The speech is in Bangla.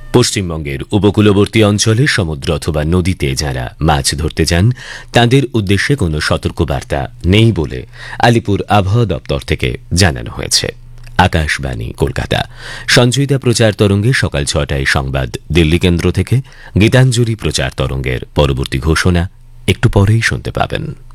পশ্চিমবঙ্গের উপকূলবর্তী অঞ্চলে সমুদ্র অথবা নদীতে যারা মাছ ধরতে যান তাদের উদ্দেশ্যে কোনো সতর্কবার্তা নেই বলে আলিপুর আবহাওয়া দপ্তর থেকে জানানো হয়েছে। আকাশবাণী কলকাতা। সঞ্চয়িতা প্রচার তরঙ্গে সকাল ৬টায় সংবাদ দিল্লি কেন্দ্র থেকে। গীতাঞ্জলি প্রচার তরঙ্গের পরবর্তী ঘোষণা একটু পরেই শুনতে পাবেন।